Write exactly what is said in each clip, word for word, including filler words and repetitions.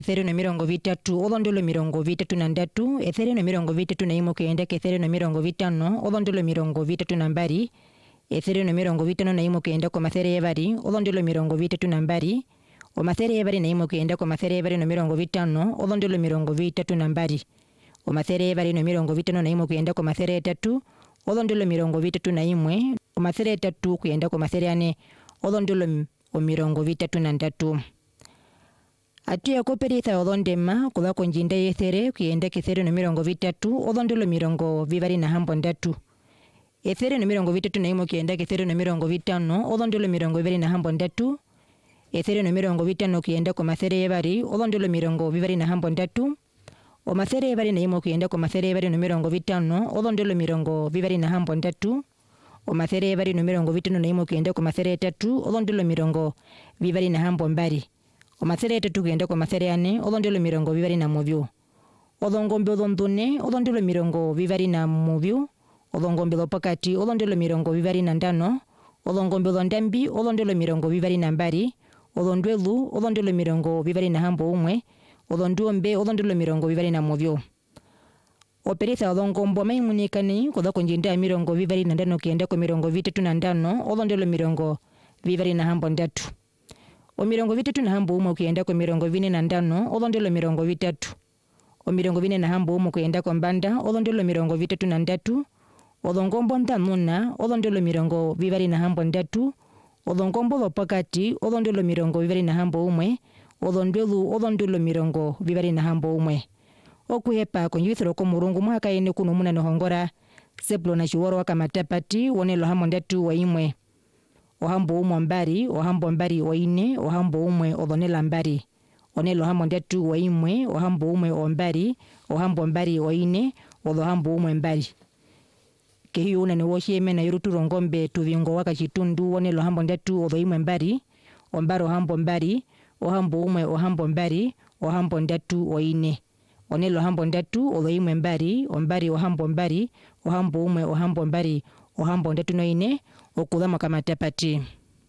Ethero na mirongo vitatu odondolo mirongo vitatu na ndatu, ethero na mirongo vitatu na imo kenda, ethero na mirongo vitano odondolo mirongo vitatu na mbari, ethero na mirongo vitano na imo kenda kwa mathere ebari odondolo mirongo vitatu na mbari, o mathere ebari na imo kenda kwa mathere ebari na mirongo vitano odondolo mirongo vitatu na mbari, o mathere ebari na mirongo vitano na imo kenda kwa mathere etatu odondolo mirongo vitatu na imwe, o mathere etatu kenda kwa mathere ane odondolo o mirongo vitatu na ndatu. Atu ya koperitha odondema kuwa konjinda ethere kuyenda kethero na mirongo vitatu odondolo mirongo vivari na hambo ndatu. Ethero na mirongo vitatu na imo kuyenda kethero na mirongo vitano odondolo mirongo vivari na hambo ndatu. Ethero na mirongo vitano kuyenda kwa mathere evari odondolo mirongo vivari na hambo ndatu. O mathere evari na imo kuyenda kwa mathere evari na mirongo vitano odondolo mirongo vivari na hambo ndatu. O mathere evari na mirongo vitano na imo kuyenda kwa mathere etatu odondolo mirongo vivari na hambo mbari. O mathere etatu kuyenda kwa mathere ane odondolo mirongo vivari na muvyu. Odongombe odondone odondolo mirongo vivari na muvyu. Odongombe opakati odondolo mirongo vivari na ndano. Odongombe odondambi odondolo mirongo vivari na mbari. Odondwelu odondolo mirongo vivari na hambo umwe. Odonduombe odondolo mirongo vivari na muvyu. Operitha odongombo maimunikani kuwa konjinda mirongo vivari na ndano kuyenda kwa mirongo vitatu na ndano odondolo mirongo vivari na hambo ndatu. O mirongo vitatu na hambo umo kuyenda kwa mirongo vine na ndano odondolo mirongo vitatu. O mirongo vine na hambo umo kuyenda kwa mbanda odondolo mirongo vitatu na ndatu. Odongombo ntanuna odondolo mirongo vivari na hambo ndatu. Odongombo lopakati odondolo mirongo vivari na hambo umwe. Odondwelu odondolo mirongo vivari na hambo umwe. Okuhepa konjwithiro ko murungu mwaka ene kuno muna nohongora seplo na shiworo waka matapati wonelo hambo ndatu wa imwe. Ohambo umwe mbari, ohambo mbari wa ine, ohambo umwe odonela mbari. Onelo hambo ndatu wa imwe, ohambo umwe o mbari, ohambo mbari wa ine, odohambo umwe mbari. Kehiyo una ni woshi eme na yuruturo ngombe tuvingo waka chitundu wonelo hambo ndatu odo imwe mbari, ombaro hambo mbari, ohambo umwe ohambo mbari, ohambo ndatu wa ine. Onelo hambo ndatu odo imwe mbari, ombari ohambo mbari, ohambo umwe ohambo mbari, ohambo ndatu no ine, okudama kama tapati.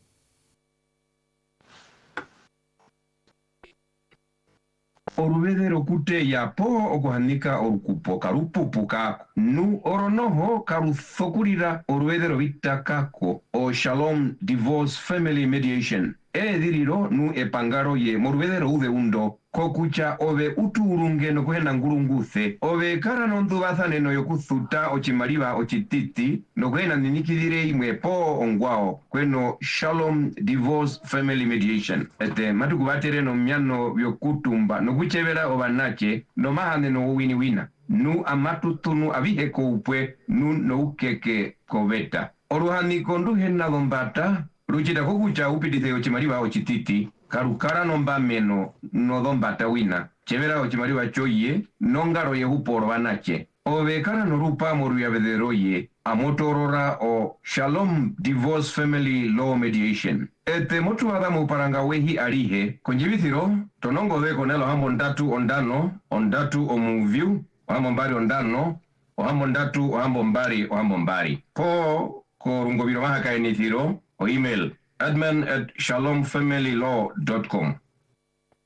Orubedero kute ya po okuhanika orukupo karupupu kako. Nu oronoho karuthokurira orubedero vitakako o Shalom Divorce Family Mediation. E diriro nu epangaro ye morubedero ude undo kokucha ove uturunge no kuhenda ngurunguthe ove kara nondu bathane no yokuthuta ochimariba ochititi no kuhenda ninikidire imwe po ongwao kweno Shalom Divorce Family Mediation ete matuku batere no myano byokutumba no kuchebera obanache no mahane no wini wina nu amatutunu abiheko upwe nu no ukeke kobeta oruhani kondu henna dombata ruchita kokucha upidithe ochimariba ochititi karukara nomba meno no dombata wina chevera ochimariba choye nongaro ye uporo banache ovekana no rupa moru ya bederoye amotorora o Shalom Divorce Family Law Mediation ete motu adamu paranga wehi arihe konjibithiro tonongo ve konelo hambo ndatu ondano ondatu omuvyu ohambo mbari ondano ohambo ndatu ohambo mbari ohambo mbari po korungo biro mahaka enithiro o email admin at shalom family law dot com